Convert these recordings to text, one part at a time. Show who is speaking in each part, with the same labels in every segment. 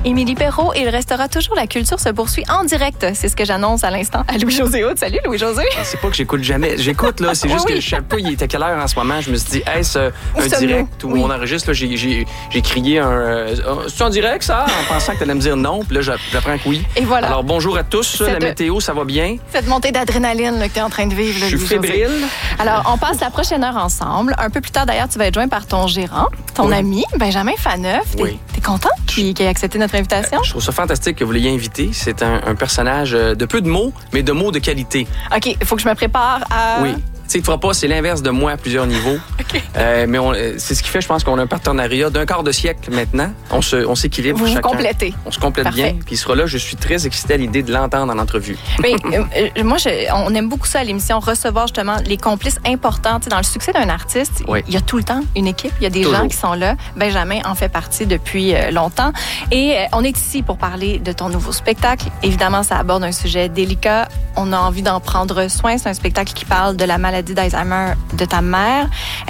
Speaker 1: Émilie Perrault, il restera toujours la culture se poursuit en direct. C'est ce que j'annonce à l'instant à Louis-José Hood. Salut Louis-José.
Speaker 2: C'est pas que j'écoute jamais. J'écoute, là. C'est juste que je sais pas, il était quelle heure en ce moment. Je me suis dit, est-ce un direct où on enregistre? Là, j'ai crié c'est en direct, ça? En pensant que tu allais me dire non. Puis là, j'apprends que oui.
Speaker 1: Et voilà.
Speaker 2: Alors, bonjour à tous. La météo, ça va bien?
Speaker 1: Cette montée d'adrénaline là, que tu es en train de vivre.
Speaker 2: Je suis fébrile.
Speaker 1: Alors, on passe la prochaine heure ensemble. Un peu plus tard, d'ailleurs, tu vas être joint par ton gérant, ton ami, Benjamin Faneuf. T'es content qu'il ait accepté notre invitation?
Speaker 2: Je trouve ça fantastique que vous l'ayez invité. C'est un personnage de peu de mots, mais de mots de qualité.
Speaker 1: OK, il faut que je me prépare à...
Speaker 2: Oui. Tu sais, tu feras pas, c'est l'inverse de moi à plusieurs niveaux.
Speaker 1: OK.
Speaker 2: Mais c'est ce qui fait, je pense, qu'on a un partenariat d'un quart de siècle maintenant. On s'équilibre.
Speaker 1: Vous
Speaker 2: chacun.
Speaker 1: complétez.
Speaker 2: On se complète bien. Puis il sera là. Je suis très excitée à l'idée de l'entendre en entrevue.
Speaker 1: Mais, moi, on aime beaucoup ça à l'émission, recevoir justement les complices importants. Tu sais, dans le succès d'un artiste, il y a tout le temps une équipe. Il y a des gens qui sont là. Benjamin en fait partie depuis longtemps. Et on est ici pour parler de ton nouveau spectacle. Évidemment, ça aborde un sujet délicat. On a envie d'en prendre soin. C'est un spectacle qui parle de la maladie d'Alzheimer de ta mère.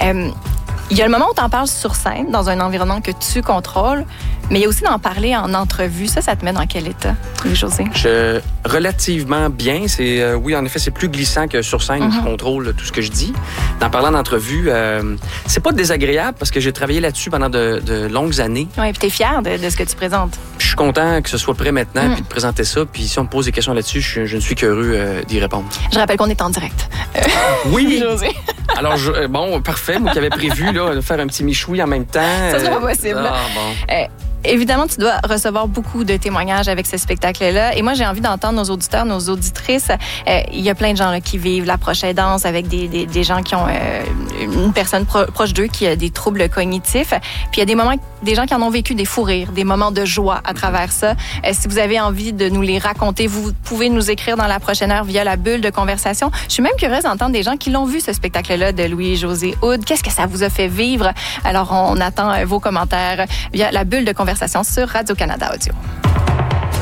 Speaker 1: Il y a le moment où tu en parles sur scène, dans un environnement que tu contrôles, mais il y a aussi d'en parler en entrevue. Ça te met dans quel état, Louis-José?
Speaker 2: Relativement bien. Oui, en effet, c'est plus glissant que sur scène. Je contrôle tout ce que je dis. D'en parler en entrevue, c'est pas désagréable parce que j'ai travaillé là-dessus pendant de longues années.
Speaker 1: Oui, puis tu es fier de ce que tu présentes.
Speaker 2: Je suis content que ce soit prêt maintenant puis de présenter ça. Puis si on me pose des questions là-dessus, je ne suis qu'heureux d'y répondre.
Speaker 1: Je rappelle qu'on est en direct.
Speaker 2: Oui!
Speaker 1: Louis-José.
Speaker 2: Alors, parfait. Moi qui avais prévu de faire un petit michoui en même temps.
Speaker 1: Ça serait pas possible. Évidemment, tu dois recevoir beaucoup de témoignages avec ce spectacle-là. Et moi, j'ai envie d'entendre nos auditeurs, nos auditrices. Il y a plein de gens là, qui vivent la proche aidance avec des gens qui ont une personne proche d'eux qui a des troubles cognitifs. Puis il y a des gens qui en ont vécu des fous rires, des moments de joie à travers ça. Si vous avez envie de nous les raconter, vous pouvez nous écrire dans la prochaine heure via la bulle de conversation. Je suis même curieuse d'entendre des gens qui l'ont vu, ce spectacle-là de Louis-José Hood. Qu'est-ce que ça vous a fait vivre? Alors, on attend vos commentaires via la bulle de conversation sur Radio-Canada Audio.